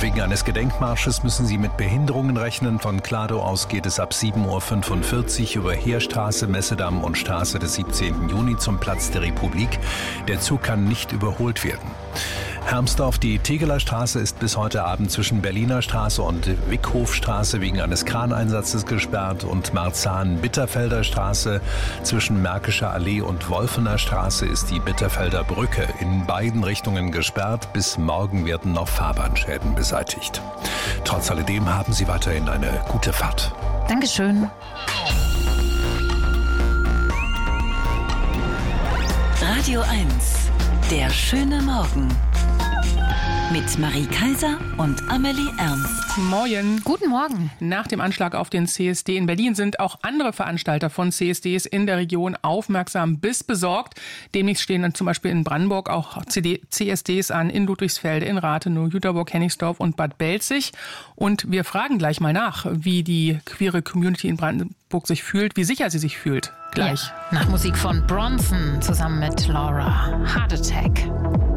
Wegen eines Gedenkmarsches müssen Sie mit Behinderungen rechnen. Von Kladow aus geht es ab 7.45 Uhr über Heerstraße, Messedamm und Straße des 17. Juni zum Platz der Republik. Der Zug kann nicht überholt werden. Hermsdorf, die Tegeler Straße ist bis heute Abend zwischen Berliner Straße und Wickhofstraße wegen eines Kraneinsatzes gesperrt und Marzahn-Bitterfelder Straße zwischen Märkischer Allee und Wolfener Straße ist die Bitterfelder Brücke in beiden Richtungen gesperrt. Bis morgen werden noch Fahrbahnschäden beseitigt. Trotz alledem haben Sie weiterhin eine gute Fahrt. Dankeschön. Radio 1, der schöne Morgen. Mit Marie Kaiser und Amelie Ernst. Moin. Guten Morgen. Nach dem Anschlag auf den CSD in Berlin sind auch andere Veranstalter von CSDs in der Region aufmerksam bis besorgt. Demnächst stehen dann zum Beispiel in Brandenburg auch CSDs an, in Ludwigsfelde, in Rathenow, Jüterbock, Hennigsdorf und Bad Belzig. Und wir fragen gleich mal nach, wie die queere Community in Brandenburg sich fühlt, wie sicher sie sich fühlt. Gleich. Ja, nach Musik von Bronson zusammen mit Laura. Heart Attack.